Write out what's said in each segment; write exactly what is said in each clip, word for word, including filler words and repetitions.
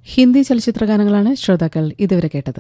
ഹിന്ദി ചലച്ചിത്രഗാനങ്ങളാണ് ശ്രോതാക്കൾ ഇതുവരെ കേട്ടത്.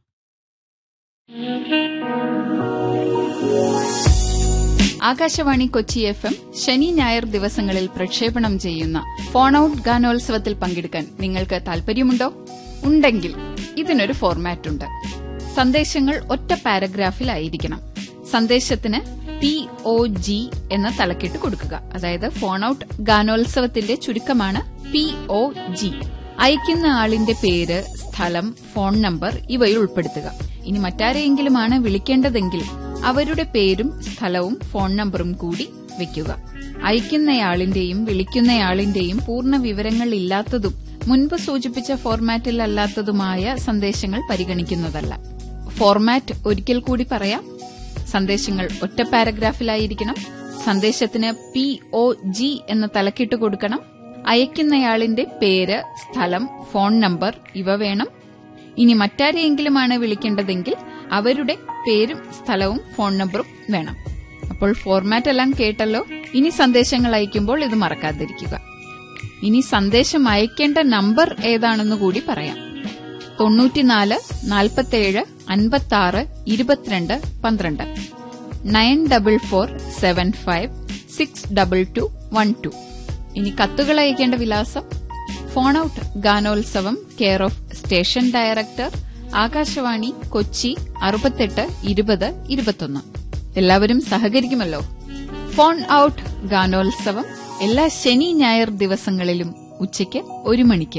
ആകാശവാണി കൊച്ചി എഫ് എം ശനി ഞായർ ദിവസങ്ങളിൽ പ്രക്ഷേപണം ചെയ്യുന്ന ഫോൺ ഔട്ട് ഗാനോത്സവത്തിൽ പങ്കെടുക്കാൻ നിങ്ങൾക്ക് താൽപര്യമുണ്ടോ? ഉണ്ടെങ്കിൽ ഇതിനൊരു ഫോർമാറ്റ് ഉണ്ട്. സന്ദേശങ്ങൾ ഒറ്റ പാരഗ്രാഫിലായിരിക്കണം. സന്ദേശത്തിന് പി ഒ ജി എന്ന തലക്കെട്ട് കൊടുക്കുക. അതായത് ഫോൺ ഔട്ട് ഗാനോത്സവത്തിന്റെ ചുരുക്കമാണ് പി ഒ ജി. അയക്കുന്ന ആളിന്റെ പേര്, സ്ഥലം, ഫോൺ നമ്പർ ഇവയിൽ ഉൾപ്പെടുത്തുക. ഇനി മറ്റാരെയെങ്കിലുമാണ് വിളിക്കേണ്ടതെങ്കിൽ അവരുടെ പേരും സ്ഥലവും ഫോൺ നമ്പറും കൂടി വയ്ക്കുക. അയക്കുന്നയാളിന്റെയും വിളിക്കുന്നയാളിന്റെയും പൂർണ്ണ വിവരങ്ങൾ ഇല്ലാത്തതും മുൻപ് സൂചിപ്പിച്ച ഫോർമാറ്റിൽ അല്ലാത്തതുമായ സന്ദേശങ്ങൾ പരിഗണിക്കുന്നതല്ല. ഫോർമാറ്റ് ഒരിക്കൽ കൂടി പറയാം. സന്ദേശങ്ങൾ ഒറ്റ പാരഗ്രാഫിലായിരിക്കണം. സന്ദേശത്തിന് പി ഒ ജി എന്ന തലക്കിട്ട് കൊടുക്കണം. അയക്കുന്നയാളിന്റെ പേര്, സ്ഥലം, ഫോൺ നമ്പർ ഇവ വേണം. ഇനി മറ്റാരെയെങ്കിലുമാണ് വിളിക്കേണ്ടതെങ്കിൽ അവരുടെ പേരും സ്ഥലവും ഫോൺ നമ്പറും വേണം. അപ്പോൾ ഫോർമാറ്റ് എല്ലാം കേട്ടല്ലോ. ഇനി സന്ദേശങ്ങൾ അയക്കുമ്പോൾ ഇത് മറക്കാതിരിക്കുക. ഇനി സന്ദേശം അയക്കേണ്ട നമ്പർ ഏതാണെന്ന് കൂടി പറയാം. തൊണ്ണൂറ്റിനാല് നാൽപ്പത്തേഴ് അൻപത്താറ് ഇരുപത്തിരണ്ട് പന്ത്രണ്ട് nine double four seven five six double two one two. ഇനി കത്തുകൾ അയക്കേണ്ട വിലാസം: ഫോൺ ഔട്ട് ഗാനോത്സവം, care of station director, Akashvani, Kochi അറുപത്തെട്ട് ഇരുപത് ഇരുപത്തൊന്ന്. എല്ലാവരും സഹകരിക്കുമല്ലോ. ഫോൺ ഔട്ട് ഗാനോത്സവം എല്ലാ ശനി ഞായർ ദിവസങ്ങളിലും ഉച്ചയ്ക്ക് ഒരു മണിക്ക്.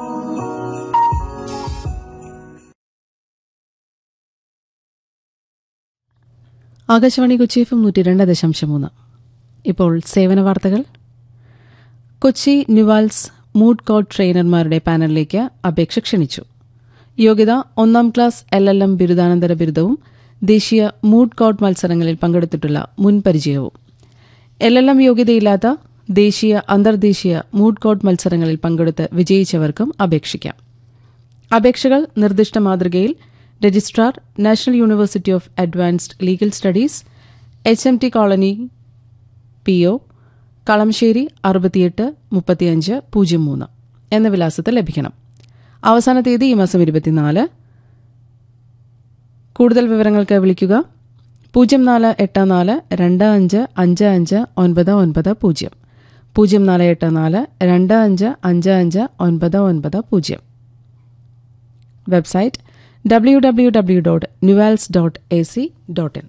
ആകാശവാണി കൊച്ചി എഫ് എം നൂറ്റി രണ്ട് ദശാംശം മൂന്ന്. ഇപ്പോൾ സേവന വാർത്തകൾ. കൊച്ചി ന്യൂവാൽസ് മൂഡ് കോർട്ട് ട്രെയിനർമാരുടെ പാനലിലേക്ക് അപേക്ഷ ക്ഷണിച്ചു. യോഗ്യത: ഒന്നാം ക്ലാസ് എൽ എൽ എം ബിരുദാനന്തര ബിരുദവും ദേശീയ മൂഡ് കോർട്ട് മത്സരങ്ങളിൽ പങ്കെടുത്തിട്ടുള്ള മുൻപരിചയവും. എൽ എൽ എം യോഗ്യതയില്ലാത്ത ദേശീയ അന്തർദേശീയ മൂഡ് കോർട്ട് മത്സരങ്ങളിൽ പങ്കെടുത്ത് വിജയിച്ചവർക്കും അപേക്ഷിക്കാം. അപേക്ഷകൾ നിർദ്ദിഷ്ട മാതൃകയിൽ registrar, national university of advanced legal studies, H M T colony, P O, Kalamassery അറുപത്തിയെട്ട് മുപ്പത്തിയഞ്ച് പൂജ്യം മൂന്ന് എന്ന വിലാസത്തിൽ ലഭിക്കണം. അവസാന തീയതി ഈ മാസം ഇരുപത്തിനാല്. കൂടുതൽ വിവരങ്ങൾക്ക് വിളിക്കുക പൂജ്യം നാല് എട്ട് നാല് രണ്ട് അഞ്ച് അഞ്ച് അഞ്ച് ഒൻപത് ഒൻപത് പൂജ്യം പൂജ്യം നാല് എട്ട് നാല് രണ്ട് അഞ്ച് അഞ്ച് അഞ്ച് ഒൻപത് ഒൻപത് പൂജ്യം. Website W W W dot NUALS dot A C dot in.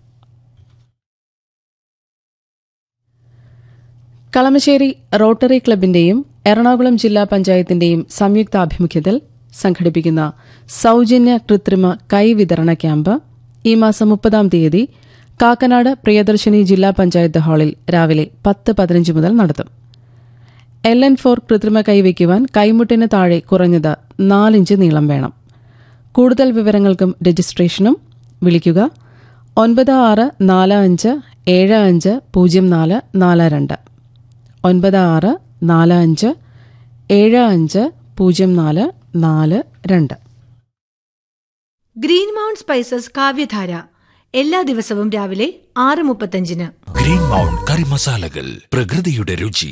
Kalamassery rotary ക്ലബിന്റെയും Ernakulam ജില്ലാ പഞ്ചായത്തിന്റെയും സംയുക്താഭിമുഖ്യത്തിൽ സംഘടിപ്പിക്കുന്ന സൌജന്യ കൃത്രിമ കൈ വിതരണ ക്യാമ്പ് ഈ മാസം മുപ്പതാം തീയതി കാക്കനാട് പ്രിയദർശിനി ജില്ലാ പഞ്ചായത്ത് ഹാളിൽ രാവിലെ പത്ത് പതിനഞ്ച് മുതൽ നടത്തും. എൽ എൻ ഫോർ കൃത്രിമ കൈവയ്ക്കുവാൻ കൈമുട്ടിന് താഴെ കുറഞ്ഞത് നാലിഞ്ച് നീളം വേണം. കൂടുതൽ വിവരങ്ങൾക്കും രജിസ്ട്രേഷനും വിളിക്കുക ഒൻപത് ആറ് നാല് അഞ്ച് ഏഴ് അഞ്ച് പൂജ്യം നാല് നാല് രണ്ട് ഒൻപത് ആറ് നാല് അഞ്ച് ഏഴ് അഞ്ച് പൂജ്യം നാല് നാല് രണ്ട്. ഗ്രീൻ മൗണ്ട് സ്പൈസസ് കാവ്യധാര എല്ലാ ദിവസവും രാവിലെ ആറ് മുപ്പത്തഞ്ചിന്. ഗ്രീൻ മൗണ്ട് കറി മസാലകൾ, പ്രകൃതിയുടെ രുചി.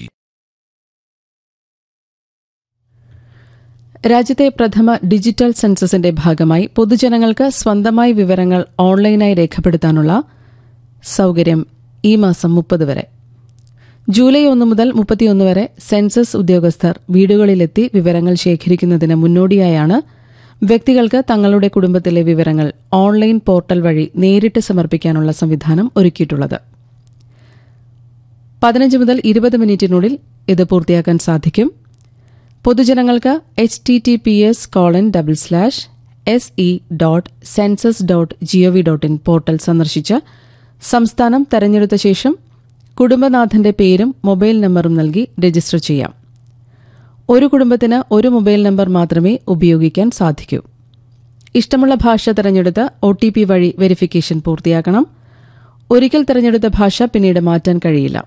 രാജ്യത്തെ പ്രഥമ ഡിജിറ്റൽ സെൻസസിന്റെ ഭാഗമായി പൊതുജനങ്ങൾക്ക് സ്വന്തമായി വിവരങ്ങൾ ഓൺലൈനായി രേഖപ്പെടുത്താനുള്ള സൌകര്യം ഈ മാസം മുപ്പത് വരെ. ജൂലൈ ഒന്ന് മുതൽ മുപ്പത്തിയൊന്ന് വരെ സെൻസസ് ഉദ്യോഗസ്ഥർ വീടുകളിലെത്തി വിവരങ്ങൾ ശേഖരിക്കുന്നതിന് മുന്നോടിയായാണ് വ്യക്തികൾക്ക് തങ്ങളുടെ കുടുംബത്തിലെ വിവരങ്ങൾ ഓൺലൈൻ പോർട്ടൽ വഴി നേരിട്ട് സമർപ്പിക്കാനുള്ള സംവിധാനം ഒരുക്കിയിട്ടുള്ളത്. പതിനഞ്ച് മുതൽ ഇരുപത് മിനിറ്റിനുള്ളിൽ ഇത് പൂർത്തിയാക്കാൻ സാധിക്കും. പൊതുജനങ്ങൾക്ക് H T T P S colon double slash S E dot census dot G O V dot in portal സന്ദർശിച്ച് സംസ്ഥാനം തെരഞ്ഞെടുത്ത ശേഷം കുടുംബനാഥന്റെ പേരും മൊബൈൽ നമ്പറും നൽകി രജിസ്റ്റർ ചെയ്യാം. ഒരു കുടുംബത്തിന് ഒരു മൊബൈൽ നമ്പർ മാത്രമേ ഉപയോഗിക്കാൻ സാധിക്കൂ. ഇഷ്ടമുള്ള ഭാഷ തെരഞ്ഞെടുത്ത് ഒ ടി പി വഴി വെരിഫിക്കേഷൻ പൂർത്തിയാക്കണം. ഒരിക്കൽ തെരഞ്ഞെടുത്ത ഭാഷ പിന്നീട് മാറ്റാൻ കഴിയില്ല.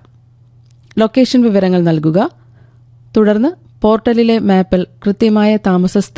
ലൊക്കേഷൻ വിവരങ്ങൾ നൽകുക. തുടർന്ന് പോർട്ടലിലെ മാപ്പിൽ കൃത്യമായ താമസ